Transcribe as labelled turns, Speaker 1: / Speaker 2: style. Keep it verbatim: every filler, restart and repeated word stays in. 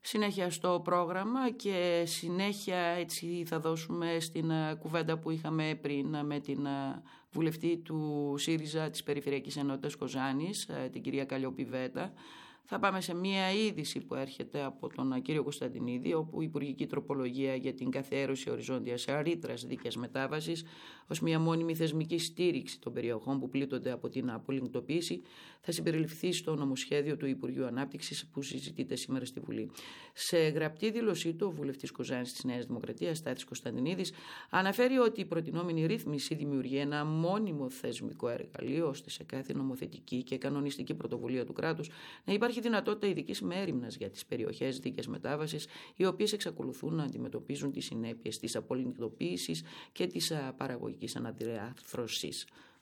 Speaker 1: συνέχεια στο πρόγραμμα και συνέχεια έτσι θα δώσουμε στην κουβέντα που είχαμε πριν με την βουλευτή του ΣΥΡΙΖΑ της Περιφερειακής Ενότητας Κοζάνης, την κυρία Καλλιοπηβέτα. Θα πάμε σε μία είδηση που έρχεται από τον κύριο Κωνσταντινίδη, όπου η υπουργική τροπολογία για την καθιέρωση οριζόντιας ρήτρας δίκαιας μετάβασης ως μία μόνιμη θεσμική στήριξη των περιοχών που πλήττονται από την απολιγνητοποίηση θα συμπεριληφθεί στο νομοσχέδιο του Υπουργείου Ανάπτυξης που συζητείται σήμερα στη Βουλή. Σε γραπτή δήλωσή του, ο βουλευτής Κοζάνης της Νέας Δημοκρατίας, Στάθης Κωνσταντινίδης, αναφέρει ότι η προτινόμενη ρύθμιση δημιουργεί ένα μόνιμο θεσμικό εργαλείο ώστε σε κάθε νομοθετική και κανονιστική πρωτοβουλία του κράτους να υπάρχει Υπάρχει δυνατότητα ειδικής μέριμνας για τις περιοχές δίκαιας μετάβασης, οι οποίες εξακολουθούν να αντιμετωπίζουν τις συνέπειες της απολιγνητοποίησης και της παραγωγικής αναδιάρθρωσης.